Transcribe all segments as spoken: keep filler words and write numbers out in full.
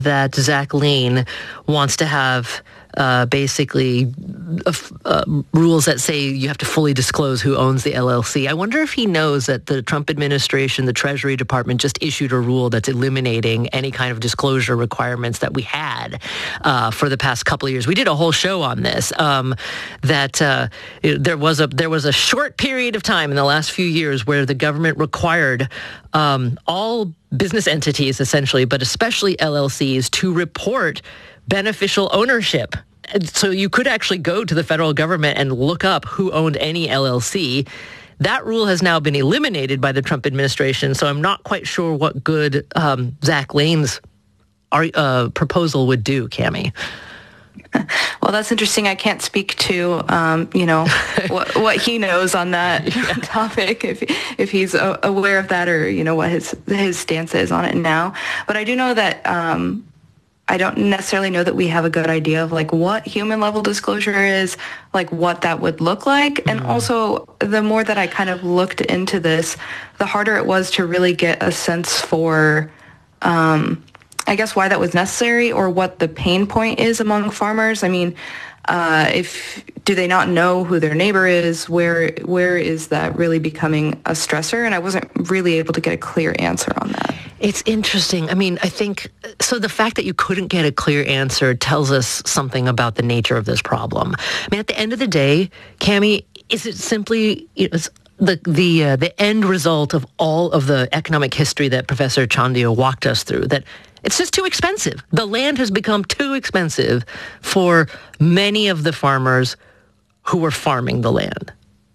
that Zach Lane wants to have uh, basically uh, uh, rules that say you have to fully disclose who owns the L L C. I wonder if he knows that the Trump administration, the Treasury Department, just issued a rule that's eliminating any kind of disclosure requirements that we had uh, for the past couple of years. We did a whole show on this. Um, that uh, there was a there was a short period of time in the last few years where the government required um, all business entities, essentially, but especially L L Cs, to report beneficial ownership. So you could actually go to the federal government and look up who owned any L L C. That rule has now been eliminated by the Trump administration, so I'm not quite sure what good um, Zach Lane's uh, proposal would do, Cammie. Well, that's interesting. I can't speak to, um, you know, what, what he knows on that topic, if if he's uh, aware of that, or, you know, what his his stance is on it now. But I do know that um, I don't necessarily know that we have a good idea of like what human level disclosure is, like what that would look like. Mm-hmm. And also, the more that I kind of looked into this, the harder it was to really get a sense for Um, I guess why that was necessary, or what the pain point is among farmers. I mean, uh, if do they not know who their neighbor is? Where where is that really becoming a stressor? And I wasn't really able to get a clear answer on that. It's interesting. I mean, I think, so the fact that you couldn't get a clear answer tells us something about the nature of this problem. I mean, at the end of the day, Cammie, is it simply, you know, the the uh, the end result of all of the economic history that Professor Chandio walked us through, that it's just too expensive. The land has become too expensive for many of the farmers who were farming the land?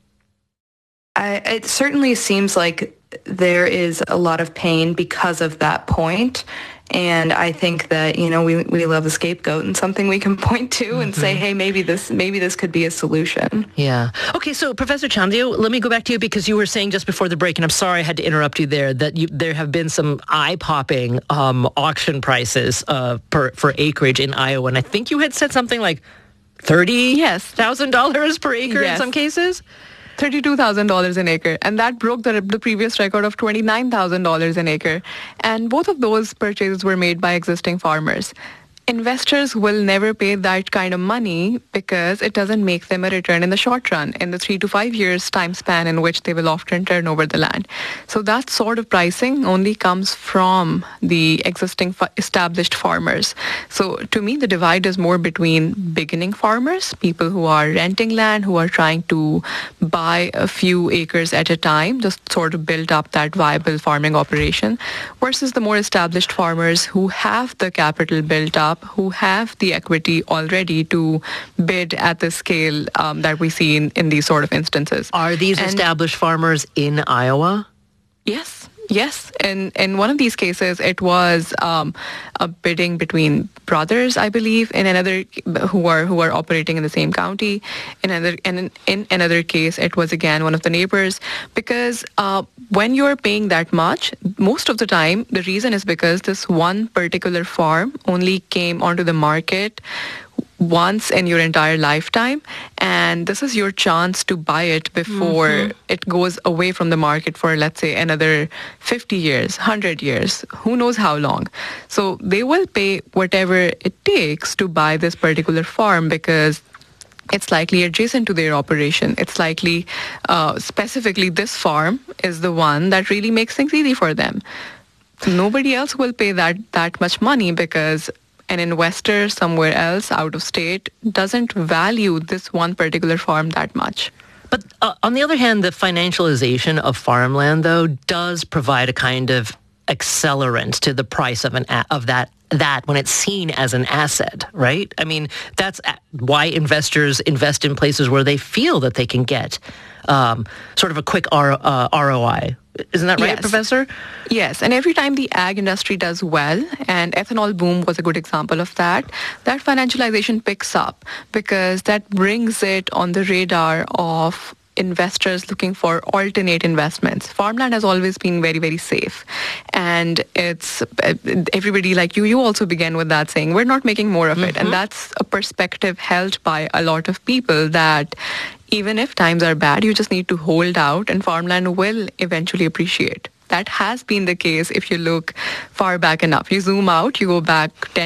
I, it certainly seems like there is a lot of pain because of that point. And I think that, you know, we we love a scapegoat and something we can point to mm-hmm. and say, hey, maybe this maybe this could be a solution. Yeah. Okay, so Professor Chandio, let me go back to you, because you were saying just before the break, and I'm sorry I had to interrupt you there, that you, there have been some eye-popping um, auction prices uh, per, for acreage in Iowa. And I think you had said something like thirty thousand dollars per acre yes. in some cases? thirty-two thousand dollars an acre, and that broke the, the previous record of twenty-nine thousand dollars an acre. And both of those purchases were made by existing farmers. Investors will never pay that kind of money because it doesn't make them a return in the short run, in the three to five years time span in which they will often turn over the land. So that sort of pricing only comes from the existing fa- established farmers. So to me, the divide is more between beginning farmers, people who are renting land, who are trying to buy a few acres at a time, just sort of build up that viable farming operation, versus the more established farmers who have the capital built up, who have the equity already to bid at the scale um, that we see in, in these sort of instances. Are these and established farmers in Iowa? Yes. Yes. In in one of these cases, it was um, a bidding between brothers, I believe, in another who are who are operating in the same county. In another and in, in another case, it was again one of the neighbors. Because uh, when you're paying that much, most of the time, the reason is because this one particular farm only came onto the market once in your entire lifetime, and this is your chance to buy it before mm-hmm. it goes away from the market for, let's say, another fifty years, one hundred years, who knows how long. So they will pay whatever it takes to buy this particular farm because it's likely adjacent to their operation. It's likely, uh, specifically this farm is the one that really makes things easy for them. Nobody else will pay that, that much money because an investor somewhere else out of state doesn't value this one particular farm that much. But uh, on the other hand, the financialization of farmland, though, does provide a kind of accelerant to the price of an a- of that that when it's seen as an asset, right? I mean, that's why investors invest in places where they feel that they can get um, sort of a quick R- uh, R O I. Isn't that right, yes. Professor? Yes, and every time the ag industry does well, and ethanol boom was a good example of that, that financialization picks up because that brings it on the radar of investors looking for alternate investments. Farmland has always been very, very safe. And it's everybody like you, you also began with that saying, we're not making more of mm-hmm. it. And that's a perspective held by a lot of people that even if times are bad, you just need to hold out and farmland will eventually appreciate. that has been the case if you look far back enough. You zoom out, you go back ten